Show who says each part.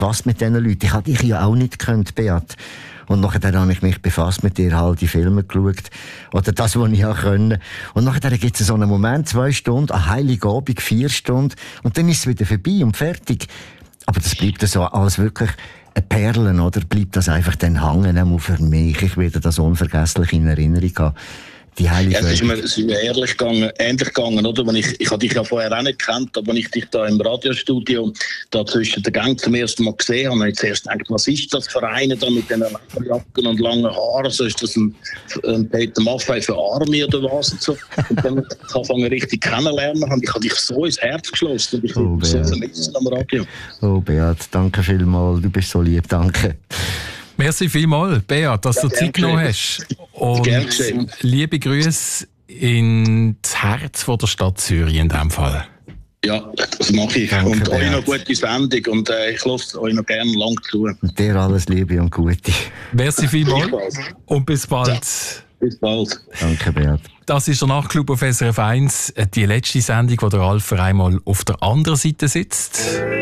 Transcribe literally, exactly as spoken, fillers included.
Speaker 1: passt mit diesen Leuten. Ich hatte dich ja auch nicht gekannt, Beat. Und nachher habe ich mich befasst mit dir, halt die Filme geschaut. Oder das, was ich auch können. Und nachher gibt es so einen Moment, zwei Stunden, an Heiligabend, vier Stunden. Und dann ist es wieder vorbei und fertig. Aber das bleibt so als wirklich eine Perle, oder? Bleibt das einfach dann hängen, auch für mich. Ich werde das unvergesslich in Erinnerung haben. Die Heilige
Speaker 2: ja, es ist mir, es ist mir ehrlich gegangen, ähnlich gegangen, oder? Wenn ich, ich habe dich ja vorher auch nicht gekannt, aber wenn ich dich da im Radiostudio da zwischen den Gängen zum ersten Mal gesehen habe, habe ich zuerst gedacht, was ist das für eine da mit diesen Lederjacken und langen Haaren? So ist das ein, ein Peter Maffay für Army oder was? Und, so. Und dann angefangen richtig kennenlernen, habe ich habe dich so ins Herz geschlossen und ich
Speaker 1: oh,
Speaker 2: bin so vermissen am Radio.
Speaker 1: Oh Beat, danke vielmals, du bist so lieb, danke.
Speaker 3: Merci vielmals, Beat, dass ja, du Zeit genommen hast. Und liebe Grüße ins Herz von der Stadt Zürich in diesem Fall.
Speaker 2: Ja, das mache ich. Danke, und euch noch gute Sendung und äh, ich lasse euch noch gerne lang zu.
Speaker 1: Und dir alles Liebe und Gute.
Speaker 3: Merci vielmals und bis bald. Ja,
Speaker 2: bis bald.
Speaker 1: Danke, Beat.
Speaker 3: Das ist der Nachtclub auf S R F eins, die letzte Sendung, wo der Ralf für einmal auf der anderen Seite sitzt.